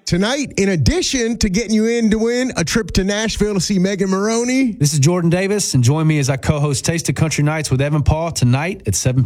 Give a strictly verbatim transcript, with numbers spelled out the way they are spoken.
Tonight, in addition to getting you in to win a trip to Nashville to see Megan Maroney. This is Jordan Davis, and join me as I co-host Taste of Country Nights with Evan Paul tonight at seven p.m.